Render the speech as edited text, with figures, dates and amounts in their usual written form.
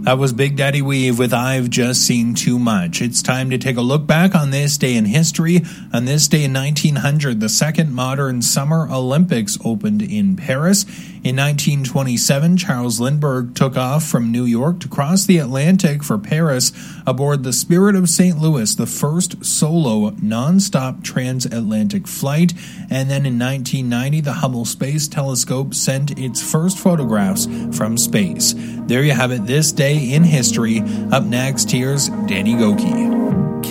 That was Big Daddy Weave with I've Just Seen Too Much. It's time to take a look back on this day in history. On this day in 1900, the second modern Summer Olympics opened in Paris. In 1927, Charles Lindbergh took off from New York to cross the Atlantic for Paris aboard the Spirit of St. Louis, the first solo non-stop transatlantic flight. And then in 1990, the Hubble Space Telescope sent its first photographs from space. There you have it, this day in history. Up next, here's Danny Gokey.